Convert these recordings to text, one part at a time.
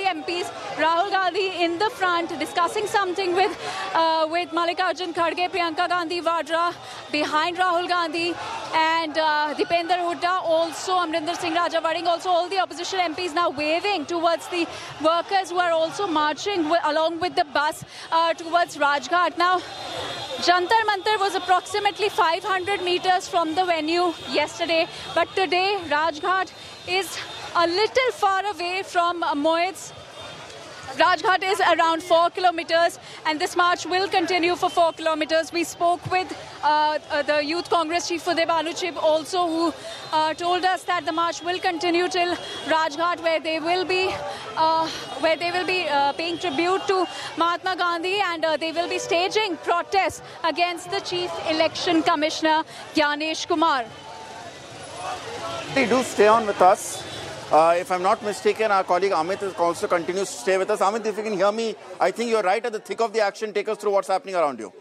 MPs. Rahul Gandhi in the front discussing something with Mallikarjun Kharge, Priyanka Gandhi Vadra behind Rahul Gandhi, and Dipender Hooda, also Amrinder Singh Rajawardene, also all the opposition MPs now waving towards the workers who are also marching along with the bus towards Rajghat. Now, Jantar Mantar was approximately 500 meters from the venue yesterday, but today Rajghat is a little far away from Mohit's. Rajghat is around 4 kilometers, and this march will continue for 4 kilometers. We spoke with the Youth Congress chief Uday Banuchip also, who told us that the march will continue till Rajghat, where they will be paying tribute to Mahatma Gandhi, and they will be staging protests against the Chief Election Commissioner Gyanesh Kumar. They do stay on with us. If I'm not mistaken, our colleague Amit also continues to stay with us. Amit, if you can hear me, I think you're right at the thick of the action. Take us through what's happening around you.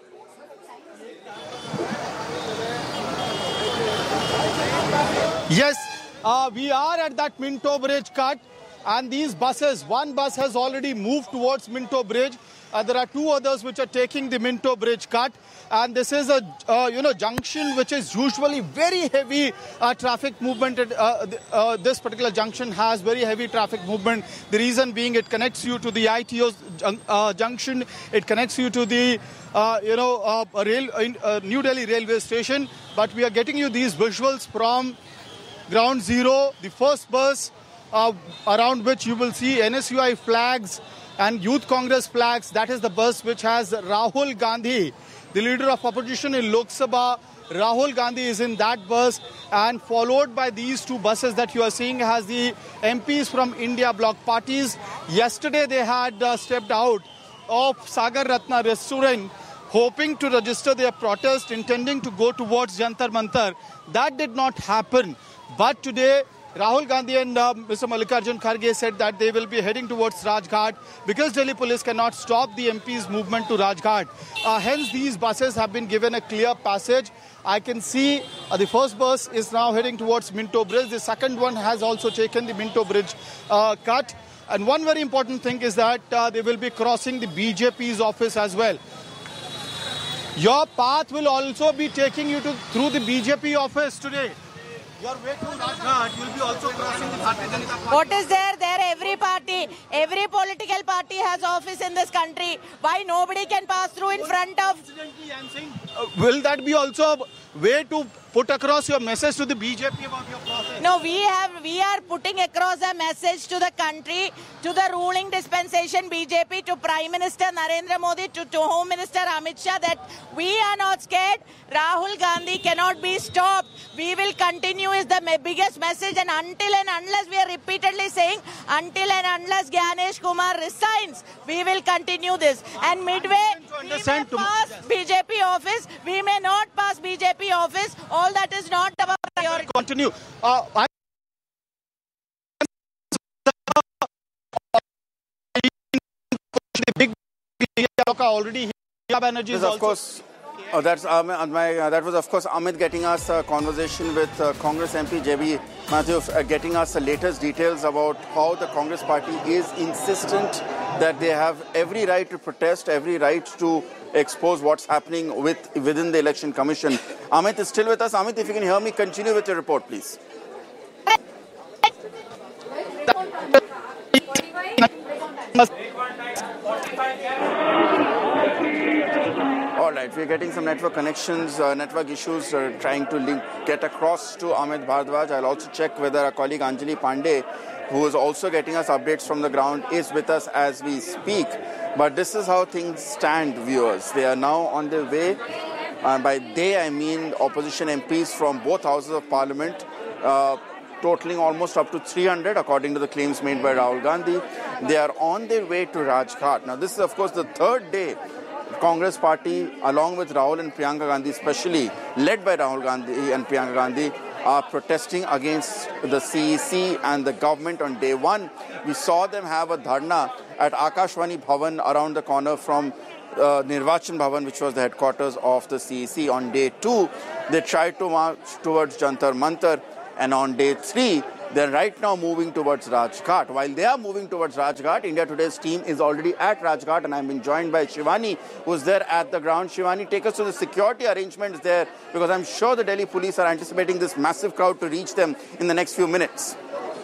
Yes, we are at that Minto Bridge cut, and these buses, one bus has already moved towards Minto Bridge. There are two others which are taking the Minto Bridge cut, and this is a junction which is usually very heavy traffic movement. This particular junction has very heavy traffic movement. The reason being, it connects you to the ITO junction. It connects you to the New Delhi railway station. But we are getting you these visuals from Ground Zero, the first bus around which you will see NSUI flags and Youth Congress flags. That is the bus which has Rahul Gandhi, the leader of opposition in Lok Sabha. Rahul Gandhi is in that bus, and followed by these two buses that you are seeing has the MPs from India bloc parties. Yesterday they had stepped out of Sagar Ratna restaurant hoping to register their protest, intending to go towards Jantar Mantar. That did not happen. But today Rahul Gandhi and Mr. Mallikarjun Kharge said that they will be heading towards Rajghat because Delhi police cannot stop the MP's movement to Rajghat. Hence, these buses have been given a clear passage. I can see the first bus is now heading towards Minto Bridge. The second one has also taken the Minto Bridge cut. And one very important thing is that they will be crossing the BJP's office as well. Your path will also be taking you through the BJP office today. Your way to Rajghat, you will be also crossing the Bharatiya Janata Party. What is there? Every party, every political party has office in this country. Why nobody can pass through in front of... Will that be also a way to put across your message to the BJP about your process? No, we are putting across a message to the country, to the ruling dispensation BJP, to Prime Minister Narendra Modi, to Home Minister Amit Shah, that we are not scared. Rahul Gandhi cannot be stopped. We will continue is the biggest message, and until and unless, we are repeatedly saying, until and unless Gyanesh Kumar resigns, we will continue this. And midway, we may pass BJP office, we may not pass BJP office. All that is not about priority. Continue. Already energy is of course. That was, of course, Amit getting us a conversation with Congress MP J.B. Matthew, getting us the latest details about how the Congress party is insistent that they have every right to protest, every right to expose what's happening within the Election Commission. Amit is still with us. Amit, if you can hear me, continue with your report, please. All right, we're getting some network connections, network issues, trying to get across to Amit Bhardwaj. I'll also check whether our colleague Anjali Pandey, who is also getting us updates from the ground, is with us as we speak. But this is how things stand, viewers. They are now on their way. By they, I mean opposition MPs from both houses of parliament, totaling almost up to 300, according to the claims made by Rahul Gandhi. They are on their way to Rajghat. Now, this is, of course, the third day Congress party, along with Rahul and Priyanka Gandhi, especially led by Rahul Gandhi and Priyanka Gandhi, are protesting against the CEC and the government. On day one, we saw them have a dharna at Akashvani Bhavan around the corner from Nirvachan Bhavan, which was the headquarters of the CEC. On day two, they tried to march towards Jantar Mantar. And on day three, They're right now moving towards Rajghat. While they are moving towards Rajghat, India Today's team is already at Rajghat, and I'm being joined by Shivani, who's there at the ground. Shivani, take us to the security arrangements there, because I'm sure the Delhi police are anticipating this massive crowd to reach them in the next few minutes.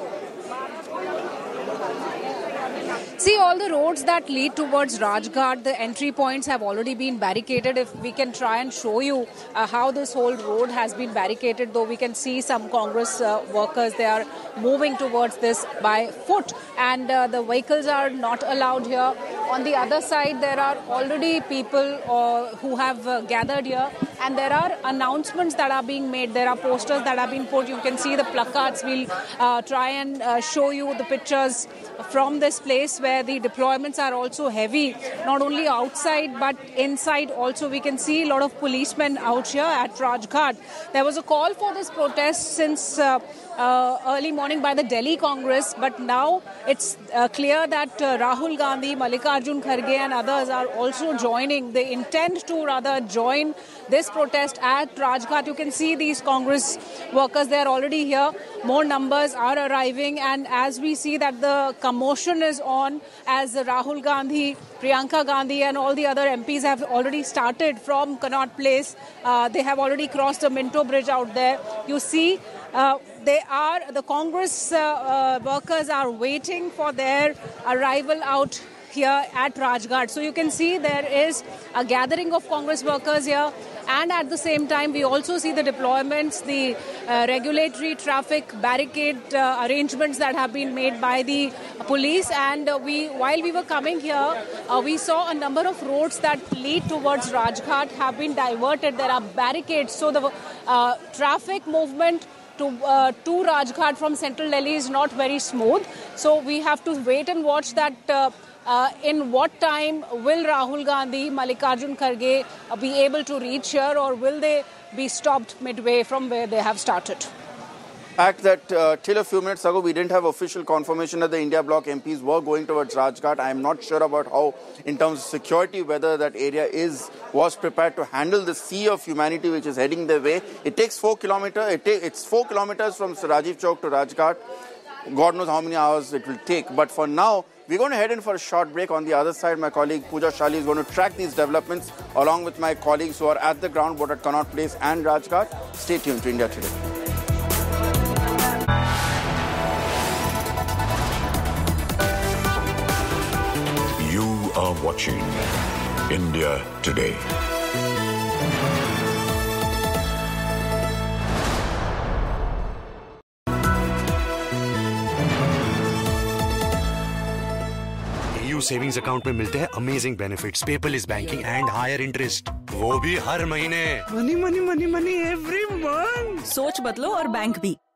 See, all the roads that lead towards Rajghat, the entry points have already been barricaded. If we can try and show you how this whole road has been barricaded, though we can see some Congress workers, they are moving towards this by foot, and the vehicles are not allowed here. On the other side, there are already people who have gathered here, and there are announcements that are being made. There are posters that have been put. You can see the placards. We'll try and show you the pictures from this place where the deployments are also heavy, not only outside but inside also. We can see a lot of policemen out here at Rajghat. There was a call for this protest since early morning by the Delhi Congress, but now it's clear that Rahul Gandhi, Mallikarjun Kharge and others are also joining. They intend to rather join this protest at Rajghat. You can see these Congress workers, they are already here. More numbers are arriving, and as we see that the commotion is on, as Rahul Gandhi, Priyanka Gandhi and all the other MPs have already started from Connaught Place. They have already crossed the Minto Bridge out there. You see the Congress workers are waiting for their arrival out here at Rajghat. So you can see there is a gathering of Congress workers here, and at the same time we also see the deployments, the regulatory traffic barricade arrangements that have been made by the police. And while we were coming here, we saw a number of roads that lead towards Rajghat have been diverted. There are barricades, so the traffic movement to Rajghat from central Delhi is not very smooth. So we have to wait and watch that in what time will Rahul Gandhi, Mallikarjun Kharge be able to reach here, or will they be stopped midway from where they have started? Fact that till a few minutes ago we didn't have official confirmation that the India Bloc MPs were going towards Rajghat. I am not sure about how, in terms of security, whether that area was prepared to handle the sea of humanity which is heading their way. It takes 4 kilometers. It's 4 kilometers from Rajiv Chowk to Rajghat. God knows how many hours it will take. But for now, we're going to head in for a short break. On the other side, my colleague Pooja Shali is going to track these developments along with my colleagues who are at the ground, both at Connaught Place and Rajghat. Stay tuned to India Today. You are watching India Today. Savings account में मिलते हैं amazing benefits, paperless banking and higher interest, वो भी हर महीने। Money money money money every month. सोच बदलो और bank भी।